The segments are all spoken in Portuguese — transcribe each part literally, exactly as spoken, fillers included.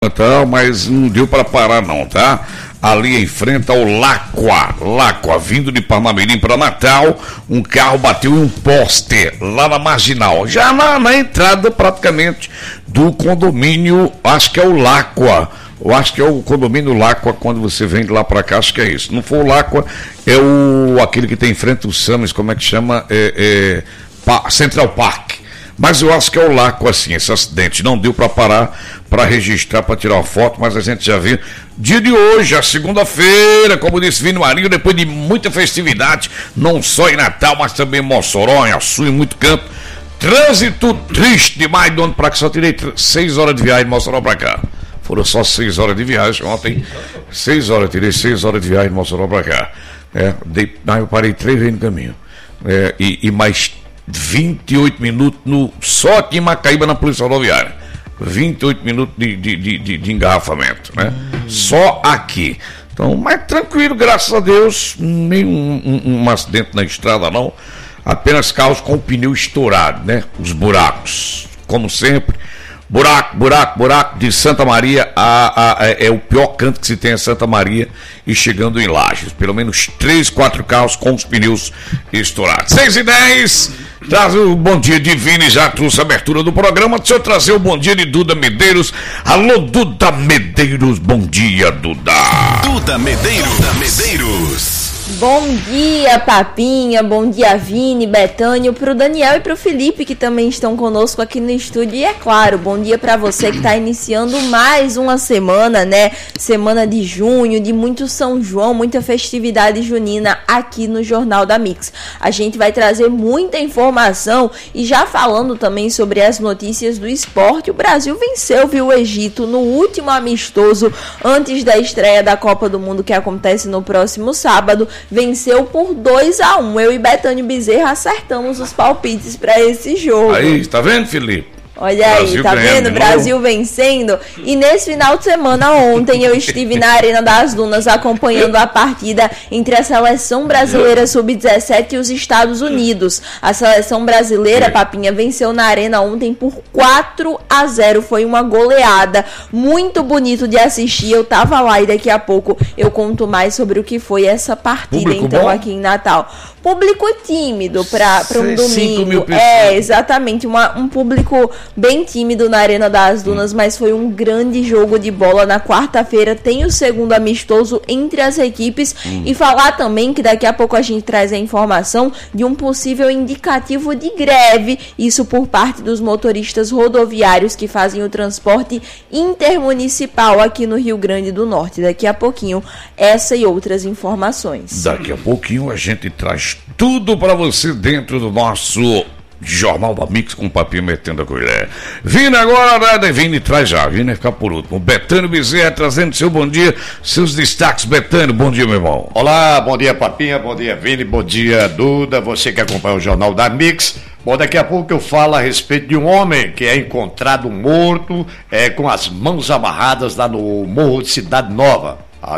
Tá, mas não deu para parar não, tá? Ali em frente ao Lacqua, Lacqua, vindo de Parnamirim para Natal, um carro bateu em um poste lá na Marginal, já na, na entrada praticamente do condomínio, acho que é o Lacqua, eu acho que é o condomínio Lacqua, quando você vem de lá para cá, acho que é isso. Se não for o Lacqua, é o, aquele que tem em frente ao Sames, como é que chama? É, é, pa, Central Park. Mas eu acho que é o Lacqua, assim, esse acidente. Não deu para parar, para registrar, para tirar uma foto, mas a gente já viu. Dia de hoje, a segunda-feira, como disse Vini Marinho, depois de muita festividade, não só em Natal, mas também em Mossoró, em Açu, em muito campo. Trânsito triste demais do ano para cá. Só tirei seis horas de viagem de Mossoró para cá. Foram só seis horas de viagem ontem. Seis horas, tirei seis horas de viagem de Mossoró para cá. É, dei, não, eu parei três vezes no caminho. É, e, e mais vinte e oito minutos no, só aqui em Macaíba, na Polícia Rodoviária. vinte e oito minutos de, de, de, de, de engarrafamento, né? Hum. Só aqui. Então, mas tranquilo, graças a Deus, nenhum um, um, um acidente na estrada, não. Apenas carros com o pneu estourado, né? Os buracos, como sempre. Buraco, buraco, buraco de Santa Maria a, a, a, é o pior canto que se tem em Santa Maria e chegando em Lages. Pelo menos três, quatro carros com os pneus estourados. seis e dez, traz o bom dia de Vini, já trouxe a abertura do programa. Deixa eu trazer o bom dia de Duda Medeiros. Alô, Duda Medeiros, bom dia, Duda. Duda Medeiros, Duda Medeiros. Bom dia, Papinha, bom dia, Vini, Betânio, pro Daniel e pro Felipe, que também estão conosco aqui no estúdio. E é claro, bom dia para você que está iniciando mais uma semana, né? Semana de junho, de muito São João, muita festividade junina aqui no Jornal da Mix. A gente vai trazer muita informação e já falando também sobre as notícias do esporte. O Brasil venceu, viu, o Egito no último amistoso antes da estreia da Copa do Mundo, que acontece no próximo sábado. Venceu por dois a um. Eu e Betânio Bezerra acertamos os palpites para esse jogo. Aí, tá vendo, Felipe? Olha aí, tá vendo? Brasil vencendo. E nesse final de semana, ontem, eu estive na Arena das Dunas acompanhando a partida entre a seleção brasileira sub dezessete e os Estados Unidos. A seleção brasileira, Papinha, venceu na Arena ontem por quatro a zero. Foi uma goleada. Muito bonito de assistir. Eu tava lá e daqui a pouco eu conto mais sobre o que foi essa partida, Público então, bom? Aqui em Natal. Público tímido para um domingo. É, exatamente. Uma, um público bem tímido na Arena das Dunas, hum. mas foi um grande jogo de bola. Na quarta-feira tem o segundo amistoso entre as equipes. Hum. E falar também que daqui a pouco a gente traz a informação de um possível indicativo de greve. Isso por parte dos motoristas rodoviários que fazem o transporte intermunicipal aqui no Rio Grande do Norte. Daqui a pouquinho, essa e outras informações. Daqui a pouquinho a gente traz tudo para você dentro do nosso Jornal da Mix com o Papinho metendo a colher. Vini agora, né? Vini traz já, Vini vai ficar por último. Betânio Bezerra trazendo seu bom dia, seus destaques. Betânio, bom dia, meu irmão. Olá, bom dia, Papinha, bom dia, Vini, bom dia, Duda, você que acompanha o Jornal da Mix. Bom, daqui a pouco eu falo a respeito de um homem que é encontrado morto, é, com as mãos amarradas lá no Morro de Cidade Nova.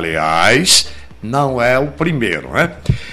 Aliás, não é o primeiro, né?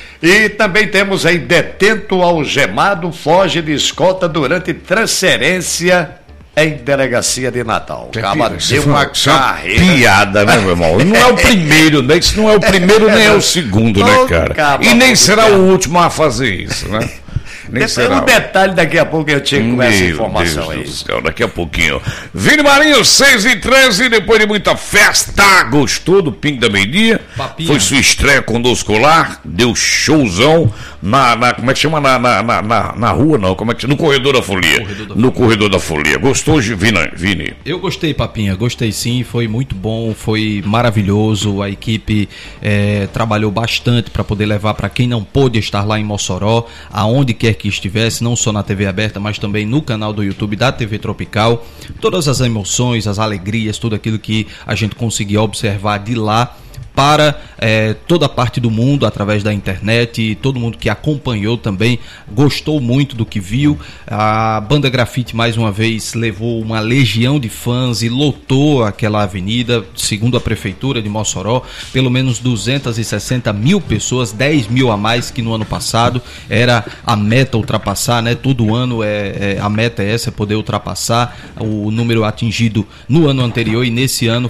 E também temos aí detento algemado, foge de escolta durante transferência em delegacia de Natal. Acaba de uma carreira. Piada, né, meu irmão? Não é o primeiro, né? Isso não é o primeiro nem é o segundo, né, cara? E nem será o último a fazer isso, né? Nem será. Um detalhe daqui a pouco eu tinha com essa informação Deus aí. Deus céu, daqui a pouquinho. Vini Marinho, seis e treze, depois de muita festa, gostou do Pingo da Meio-Dia? Foi sua estreia conosco lá, deu showzão na, na como é que chama? Na, na, na, na, na rua, não, como é que chama? No Corredor da Folia. Corredor da no Corredor da Folia. Gostou, Vini? Vini? Eu gostei, Papinha, gostei sim, foi muito bom, foi maravilhoso, a equipe é, trabalhou bastante para poder levar para quem não pôde estar lá em Mossoró, aonde quer que estivesse, não só na T V aberta, mas também no canal do YouTube da T V Tropical, todas as emoções, as alegrias, tudo aquilo que a gente conseguia observar de lá para é, toda a parte do mundo através da internet, e todo mundo que acompanhou também gostou muito do que viu. A Banda Grafite mais uma vez levou uma legião de fãs e lotou aquela avenida, segundo a Prefeitura de Mossoró, pelo menos duzentas e sessenta mil pessoas, dez mil a mais que no ano passado. Era a meta ultrapassar, né? Todo ano é, é a meta é essa, é poder ultrapassar o número atingido no ano anterior, e nesse ano